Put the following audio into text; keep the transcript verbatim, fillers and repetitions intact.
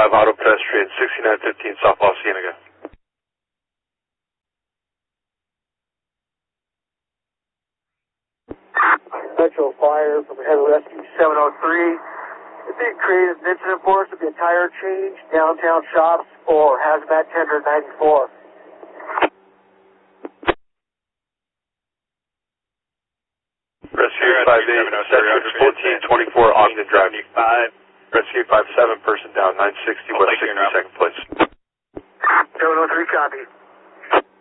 five auto pedestrian, sixty-nine fifteen South Los Cienega. Metro Fire from Heavy Rescue seven oh three. If they create an incident for us, it'd be a tire change, downtown shops, or hazmat tender ninety-four. Rescue five eight, fourteen twenty-four Ogden Drive. Rescue five seven, person down, nine sixty West sixty-second place. seven oh three, copy.